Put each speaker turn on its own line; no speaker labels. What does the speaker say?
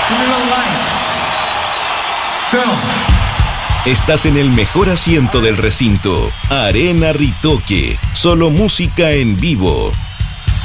Give me a little light. Phil.
Estás en el mejor asiento del recinto. Arena Ritoque. Solo música en vivo.